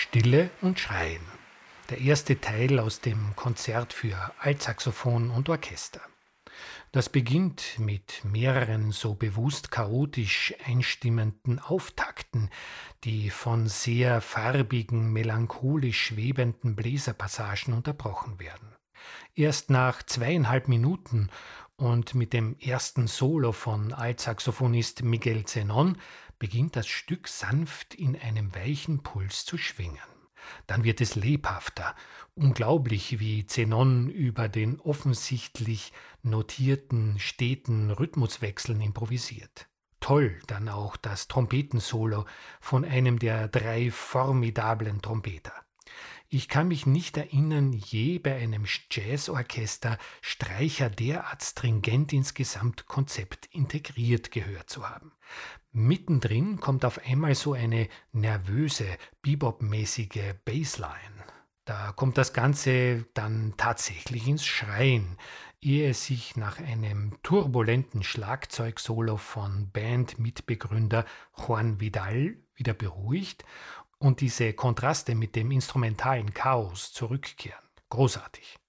Stille und Schreien. Der erste Teil aus dem Konzert für Altsaxophon und Orchester. Das beginnt mit mehreren so bewusst chaotisch einstimmenden Auftakten, die von sehr farbigen, melancholisch schwebenden Bläserpassagen unterbrochen werden. Erst nach 2,5 Minuten und mit dem ersten Solo von Altsaxophonist Miguel Zenon beginnt das Stück sanft in einem weichen Puls zu schwingen. Dann wird es lebhafter, unglaublich, wie Zenon über den offensichtlich notierten, steten Rhythmuswechseln improvisiert. Toll dann auch das Trompetensolo von einem der drei formidablen Trompeter. Ich kann mich nicht erinnern, je bei einem Jazzorchester Streicher derart stringent ins Gesamtkonzept integriert gehört zu haben. Mittendrin kommt auf einmal so eine nervöse, Bebop-mäßige Bassline. Da kommt das Ganze dann tatsächlich ins Schreien, ehe es sich nach einem turbulenten Schlagzeugsolo von Bandmitbegründer Juan Vidal wieder beruhigt und diese Kontraste mit dem instrumentalen Chaos zurückkehren. Großartig.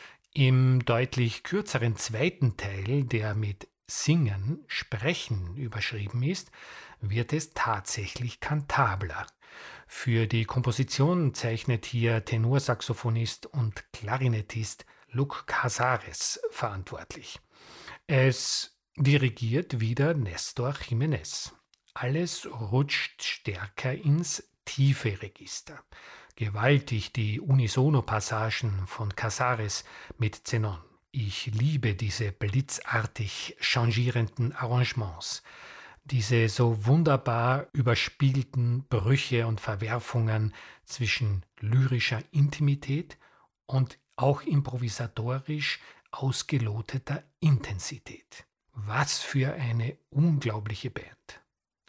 Im deutlich kürzeren zweiten Teil, der mit Singen, Sprechen überschrieben ist, wird es tatsächlich kantabler. Für die Komposition zeichnet hier Tenorsaxophonist und Klarinettist Luc Casares verantwortlich. Es dirigiert wieder Nestor Jiménez. Alles rutscht stärker ins tiefe Register. Gewaltig die Unisono-Passagen von Casares mit Zenon. Ich liebe diese blitzartig changierenden Arrangements, diese so wunderbar überspielten Brüche und Verwerfungen zwischen lyrischer Intimität und auch improvisatorisch ausgeloteter Intensität. Was für eine unglaubliche Band.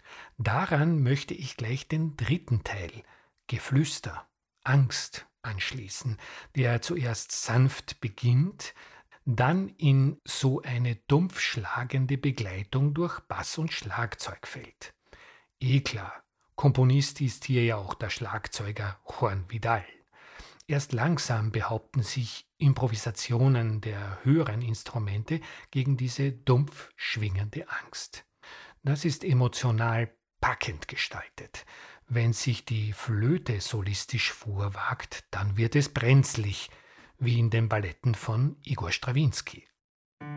Daran möchte ich gleich den dritten Teil, Geflüster, Angst, anschließen, der zuerst sanft beginnt, dann in so eine dumpf schlagende Begleitung durch Bass und Schlagzeug fällt. Eh klar, Komponist ist hier ja auch der Schlagzeuger Juan Vidal. Erst langsam behaupten sich Improvisationen der höheren Instrumente gegen diese dumpf schwingende Angst. Das ist emotional packend gestaltet. Wenn sich die Flöte solistisch vorwagt, dann wird es brenzlig, wie in den Balletten von Igor Strawinski.